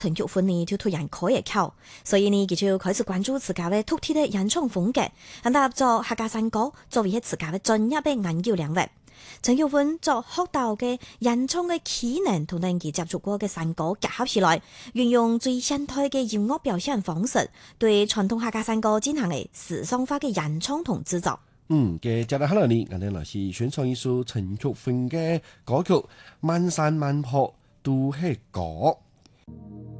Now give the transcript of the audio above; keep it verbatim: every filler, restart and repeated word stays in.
陳玉芬呢就突然開一口，所以呢佢就開始關注自家嘅獨特嘅演唱風格，咁搭咗客家山歌作為自家嘅專業嘅研究領域。陳玉芬作學到嘅演唱嘅技能同佢接觸過嘅山歌結合起來，運用最現代嘅音樂表現方式，對傳統客家山歌進行嘅時尚化嘅演唱同製作。 嗯，嘅接落嚟呢，我哋來是宣傳一首陳玉芬嘅歌曲《漫山漫坡都係歌》。